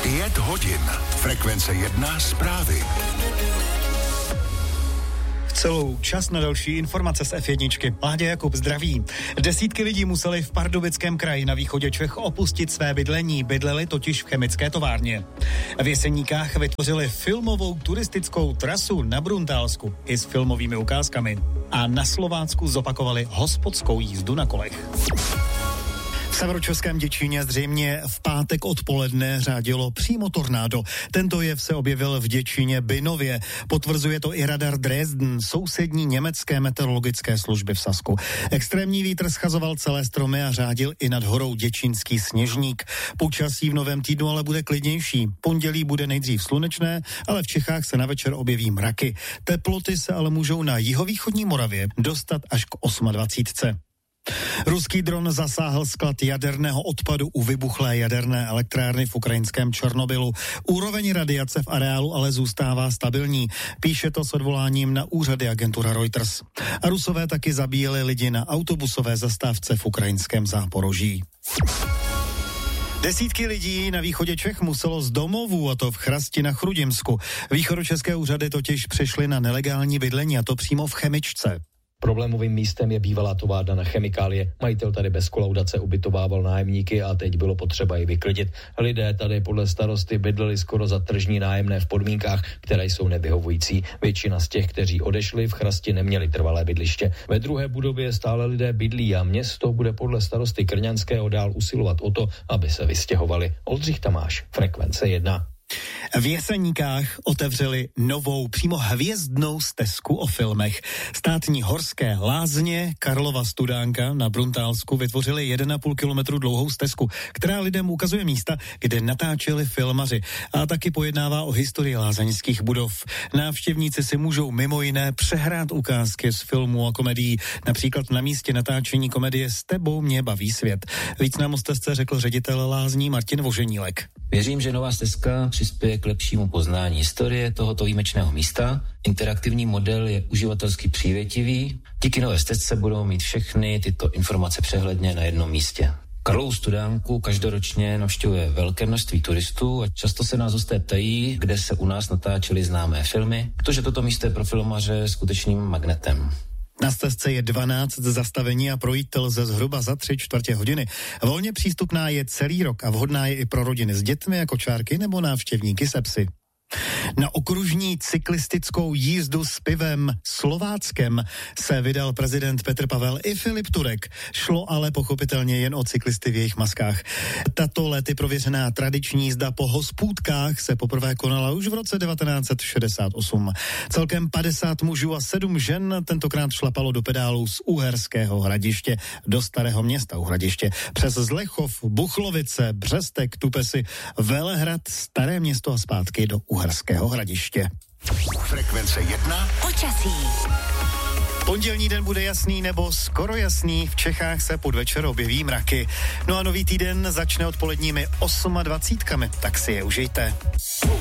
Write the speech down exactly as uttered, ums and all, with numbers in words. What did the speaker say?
Pět hodin. Frekvence jedna zprávy. Celou čas na další informace z ef jedna. Láďa Jakub zdraví. Desítky lidí museli v Pardubickém kraji na východě Čech opustit své bydlení. Bydleli totiž v chemické továrně. V Jeseníkách vytvořili filmovou turistickou trasu na Bruntálsku i s filmovými ukázkami. A na Slovácku zopakovali hospodskou jízdu na kolech. V severočeském Děčíně zřejmě v pátek odpoledne řádilo přímo tornádo. Tento jev se objevil v Děčíně Bynově. Potvrzuje to i radar Dresden, sousední německé meteorologické služby v Sasku. Extrémní vítr schazoval celé stromy a řádil i nad horou Děčínský Sněžník. Počasí v novém týdnu ale bude klidnější. Pondělí bude nejdřív slunečné, ale v Čechách se na večer objeví mraky. Teploty se ale můžou na jihovýchodní Moravě dostat až k dvacítce osmi. Ruský dron zasáhl sklad jaderného odpadu u vybuchlé jaderné elektrárny v ukrajinském Černobylu. Úroveň radiace v areálu ale zůstává stabilní. Píše to s odvoláním na úřady agentura Reuters. A Rusové taky zabíjeli lidi na autobusové zastávce v ukrajinském Záporoží. Desítky lidí na východě Čech muselo z domovů, a to v Chrasti na Chrudimsku. Východočeské úřady totiž přešly na nelegální bydlení, a to přímo v chemičce. Problémovým místem je bývalá továrna na chemikálie. Majitel tady bez kolaudace ubytovával nájemníky a teď bylo potřeba ji vyklidit. Lidé tady podle starosty bydleli skoro za tržní nájemné v podmínkách, které jsou nevyhovující. Většina z těch, kteří odešli, v Chrasti neměli trvalé bydliště. Ve druhé budově stále lidé bydlí a město bude podle starosty Krňanského dál usilovat o to, aby se vystěhovali. Oldřich Tamáš, Frekvence jedna. V Jeseníkách otevřeli novou, přímo hvězdnou stezku o filmech. Státní horské lázně Karlova Studánka na Bruntálsku vytvořili jeden a půl kilometru dlouhou stezku, která lidem ukazuje místa, kde natáčeli filmaři, a taky pojednává o historii lázeňských budov. Návštěvníci si můžou mimo jiné přehrát ukázky z filmů a komedií. Například na místě natáčení komedie S tebou mě baví svět. Víc nám o stezce řekl ředitel lázní Martin Voženílek. Věřím, že nová stezka přispěje k lepšímu poznání historie tohoto výjimečného místa. Interaktivní model je uživatelsky přívětivý. Díky nové stezce budou mít všechny tyto informace přehledně na jednom místě. Karlovu Studánku každoročně navštěvuje velké množství turistů a často se nás hosté ptají, kde se u nás natáčely známé filmy, protože toto místo je pro filmaře skutečným magnetem. Na stezce je dvanáct zastavení a projít lze zhruba za tři čtvrtě hodiny. Volně přístupná je celý rok a vhodná je i pro rodiny s dětmi jako čárky nebo návštěvníky se psy. Na okružní cyklistickou jízdu s pivem Slováckem se vydal prezident Petr Pavel i Filip Turek. Šlo ale pochopitelně jen o cyklisty v jejich maskách. Tato lety prověřená tradiční jízda po hospůdkách se poprvé konala už v roce devatenáct set šedesát osm. Celkem padesát mužů a sedm žen tentokrát šlapalo do pedálů z Uherského Hradiště do Starého Města u Hradiště. Přes Zlechov, Buchlovice, Břestek, Tupesy, Velehrad, Staré Město a zpátky do Uherského Hradiště. Frekvence jedna. Počasí. Pondělní den bude jasný nebo skoro jasný, v Čechách se podvečer objeví mraky. No a nový týden začne odpoledními dvacítkami osmi, tak si je užijte.